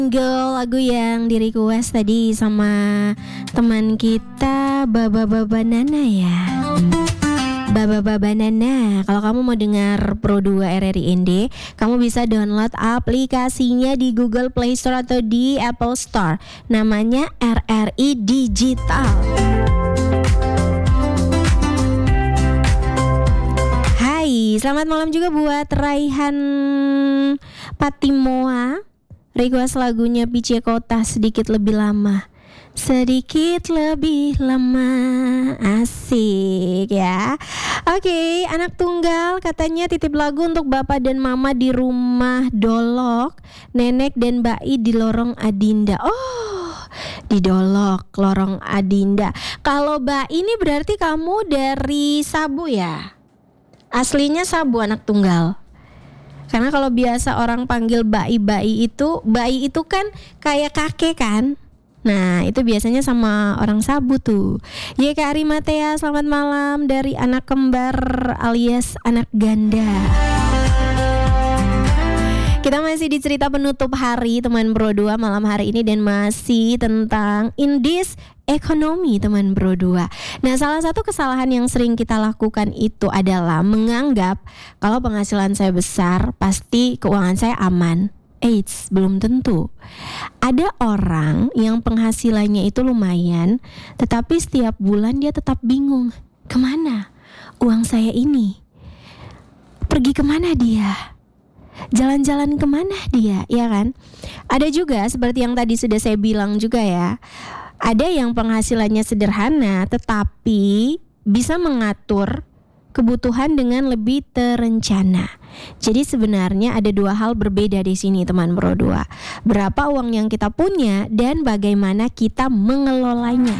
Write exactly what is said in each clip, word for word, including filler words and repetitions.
Girl, lagu yang di request tadi sama teman kita Baba Baba Nana ya. Baba Baba Nana, kalau kamu mau dengar Pro dua R R I N D, kamu bisa download aplikasinya di Google Play Store atau di Apple Store. Namanya R R I Digital. Hai, selamat malam juga buat Raihan Patimoa. Request lagunya Pice Kota sedikit lebih lama. Sedikit lebih lama. Asik ya. Oke, anak tunggal katanya titip lagu untuk bapak dan mama di rumah Dolok, nenek dan Mbak I di Lorong Adinda. Oh, di Dolok, Lorong Adinda. Kalau Mbak ini berarti kamu dari Sabu ya? Aslinya Sabu anak tunggal. Karena kalau biasa orang panggil bayi-bayi itu, bayi itu kan kayak kakek kan. Nah itu biasanya sama orang Sabu tuh. Y K Arimatea, selamat malam dari anak kembar alias anak ganda. Kita masih di cerita penutup hari teman Bro dua malam hari ini, dan masih tentang indis ekonomi teman Bro dua. Nah, salah satu kesalahan yang sering kita lakukan itu adalah menganggap kalau penghasilan saya besar pasti keuangan saya aman. Eits, belum tentu. Ada orang yang penghasilannya itu lumayan, tetapi setiap bulan dia tetap bingung, kemana uang saya ini? Pergi kemana dia? Jalan-jalan kemana dia, ya kan? Ada juga seperti yang tadi sudah saya bilang juga ya, ada yang penghasilannya sederhana tetapi bisa mengatur kebutuhan dengan lebih terencana. Jadi sebenarnya ada dua hal berbeda di sini teman Bro dua. Berapa uang yang kita punya dan bagaimana kita mengelolanya.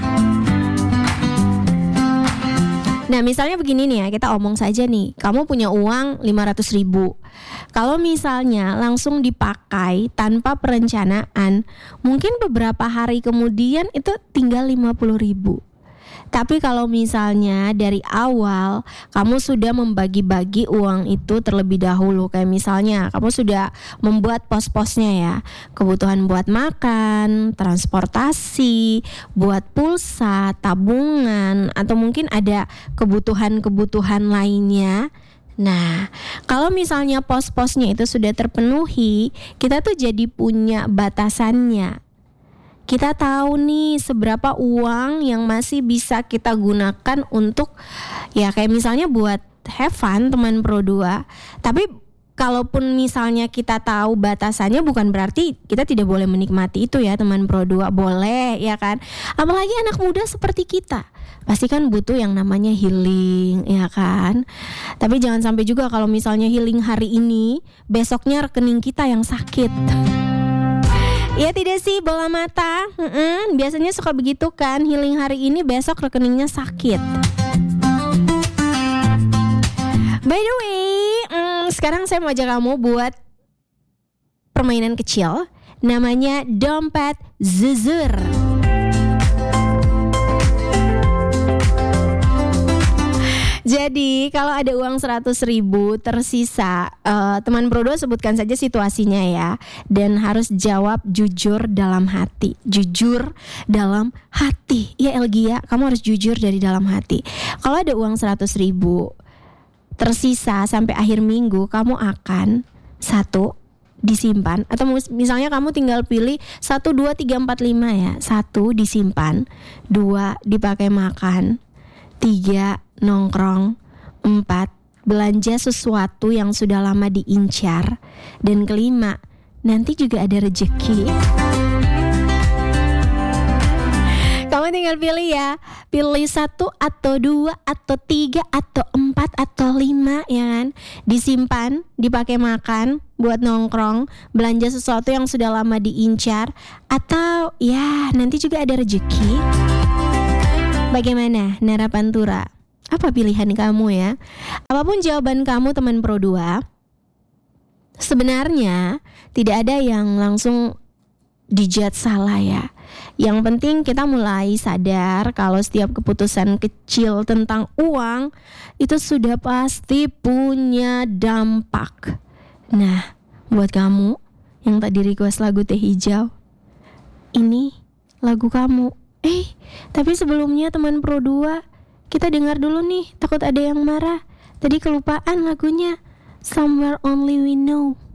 Nah misalnya begini nih ya, kita omong saja nih, kamu punya uang lima ratus ribu. Kalau misalnya langsung dipakai tanpa perencanaan, mungkin beberapa hari kemudian itu tinggal lima puluh ribu. Tapi kalau misalnya dari awal kamu sudah membagi-bagi uang itu terlebih dahulu, kayak misalnya kamu sudah membuat pos-posnya ya, kebutuhan buat makan, transportasi, buat pulsa, tabungan, atau mungkin ada kebutuhan-kebutuhan lainnya. Nah, kalau misalnya pos-posnya itu sudah terpenuhi, kita tuh jadi punya batasannya. Kita tahu nih seberapa uang yang masih bisa kita gunakan untuk ya kayak misalnya buat have fun teman Pro dua. Tapi kalaupun misalnya kita tahu batasannya, bukan berarti kita tidak boleh menikmati itu ya teman Pro dua. Boleh ya kan. Apalagi anak muda seperti kita, pasti kan butuh yang namanya healing ya kan. Tapi jangan sampai juga kalau misalnya healing hari ini, besoknya rekening kita yang sakit. Ya tidak sih, bola mata. Mm-mm, biasanya suka begitu kan, healing hari ini besok rekeningnya sakit. By the way, mm, sekarang saya mau ajak kamu buat permainan kecil, namanya dompet zuzur. Jadi kalau ada uang seratus ribu tersisa, uh, teman Bro dua sebutkan saja situasinya ya, dan harus jawab jujur dalam hati. Jujur dalam hati. Ya Elgia, kamu harus jujur dari dalam hati. Kalau ada uang seratus ribu tersisa sampai akhir minggu, kamu akan satu disimpan, atau misalnya kamu tinggal pilih satu, dua, tiga, empat, lima ya. Satu disimpan, dua dipakai makan, tiga nongkrong, empat belanja sesuatu yang sudah lama diincar, dan kelima nanti juga ada rezeki. Kamu tinggal pilih ya, pilih satu atau dua atau tiga atau empat atau lima ya kan. Disimpan, dipakai makan, buat nongkrong, belanja sesuatu yang sudah lama diincar, atau ya nanti juga ada rezeki. Bagaimana Nara Pantura? Apa pilihan kamu ya? Apapun jawaban kamu teman Pro dua, sebenarnya tidak ada yang langsung dijudge salah ya. Yang penting kita mulai sadar kalau setiap keputusan kecil tentang uang itu sudah pasti punya dampak. Nah, buat kamu yang tadi request lagu Teh Hijau. Ini lagu kamu. Eh, tapi sebelumnya teman Pro dua, kita dengar dulu nih, takut ada yang marah. Tadi kelupaan lagunya. Somewhere Only We Know.